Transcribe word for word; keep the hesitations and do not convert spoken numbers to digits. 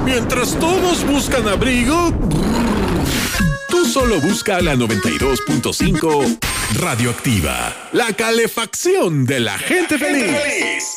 Mientras todos buscan abrigo, tú solo busca la noventa y dos punto cinco Radioactiva, la calefacción de la gente feliz.